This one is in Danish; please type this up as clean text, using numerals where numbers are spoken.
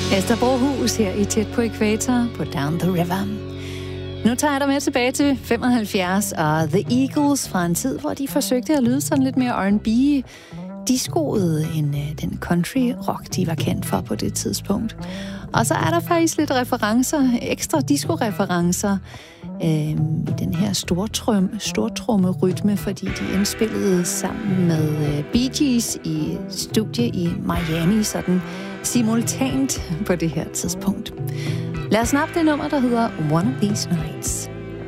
Esther Brohus her i Tæt på Ækvator på Down the River. Nu tager jeg dig med tilbage til 75 og The Eagles fra en tid, hvor de forsøgte at lyde sådan lidt mere R&B discoet end den country rock, de var kendt for på det tidspunkt. Og så er der faktisk lidt referencer, ekstra disco-referencer i den her stortromme-rytme, fordi de indspillede sammen med Bee Gees i studie i Miami, sådan simultant på det her tidspunkt. Lad os snappe det nummer, der hedder One of These Nights.